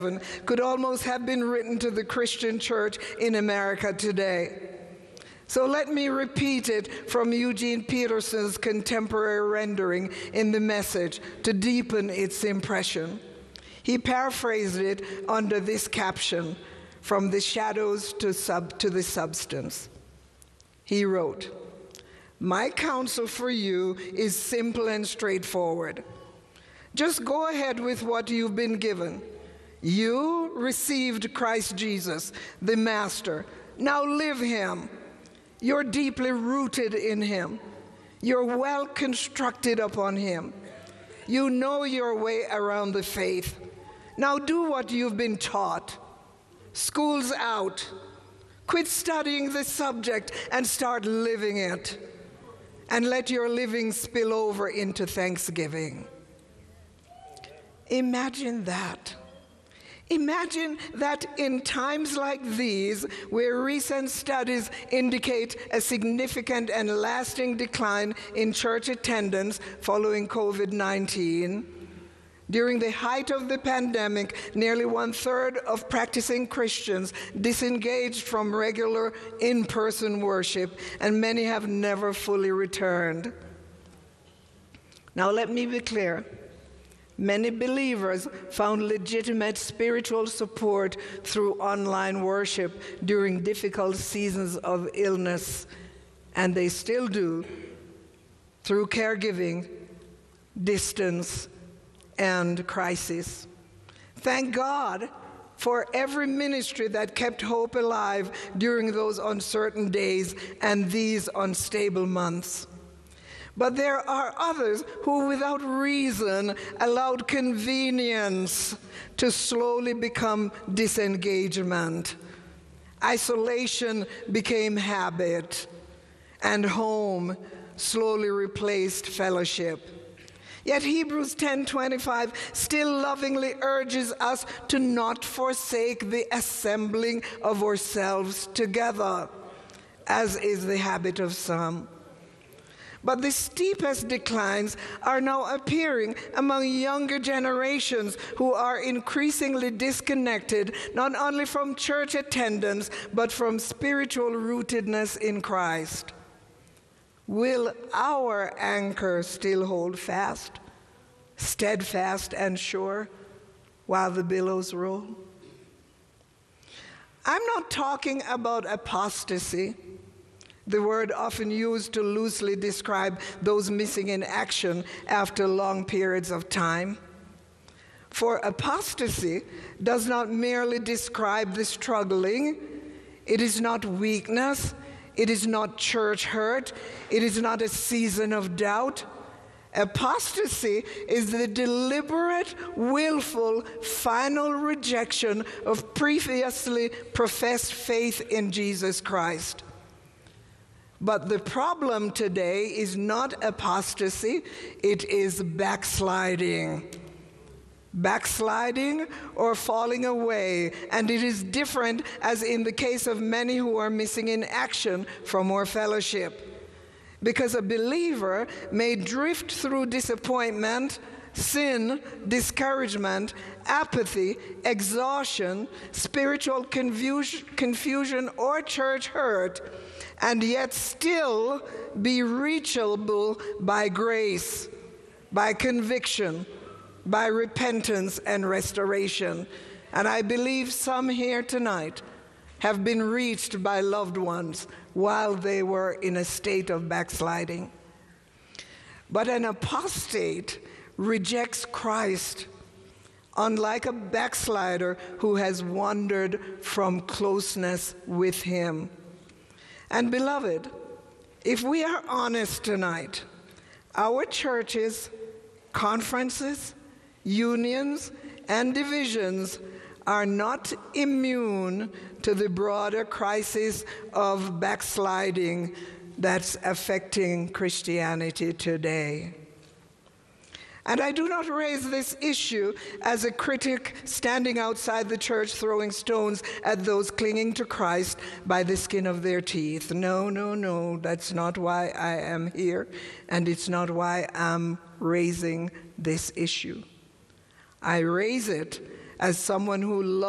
could almost have been written to the Christian church in America today. So let me repeat it from Eugene Peterson's contemporary rendering in The Message to deepen its impression. He paraphrased it under this caption, "From the shadows to the substance." He wrote, "My counsel for you is simple and straightforward. Just go ahead with what you've been given. You received Christ Jesus, the Master. Now live him. You're deeply rooted in him. You're well constructed upon him. You know your way around the faith. Now do what you've been taught. School's out. Quit studying the subject and start living it. And let your living spill over into thanksgiving." Imagine that. Imagine that in times like these, where recent studies indicate a significant and lasting decline in church attendance following COVID-19, during the height of the pandemic, nearly 1/3 of practicing Christians disengaged from regular in-person worship, and many have never fully returned. Now let me be clear. Many believers found legitimate spiritual support through online worship during difficult seasons of illness, and they still do, through caregiving, distance, and crisis. Thank God for every ministry that kept hope alive during those uncertain days and these unstable months. But there are others who, without reason, allowed convenience to slowly become disengagement. Isolation became habit, and home slowly replaced fellowship. Yet Hebrews 10:25 still lovingly urges us to not forsake the assembling of ourselves together, as is the habit of some. But the steepest declines are now appearing among younger generations who are increasingly disconnected not only from church attendance, but from spiritual rootedness in Christ. Will our anchor still hold fast, steadfast and sure, while the billows roll? I'm not talking about apostasy, the word often used to loosely describe those missing in action after long periods of time. For apostasy does not merely describe the struggling. It is not weakness. It is not church hurt. It is not a season of doubt. Apostasy is the deliberate, willful, final rejection of previously professed faith in Jesus Christ. But the problem today is not apostasy, it is backsliding. Backsliding or falling away, and it is different as in the case of many who are missing in action from our fellowship. Because a believer may drift through disappointment, sin, discouragement, apathy, exhaustion, spiritual confusion, or church hurt, and yet still be reachable by grace, by conviction, by repentance and restoration. And I believe some here tonight have been reached by loved ones while they were in a state of backsliding. But an apostate rejects Christ, unlike a backslider who has wandered from closeness with him. And beloved, if we are honest tonight, our churches, conferences, unions, and divisions are not immune to the broader crisis of backsliding that's affecting Christianity today. And I do not raise this issue as a critic standing outside the church throwing stones at those clinging to Christ by the skin of their teeth. No, that's not why I am here, and it's not why I'm raising this issue. I raise it as someone who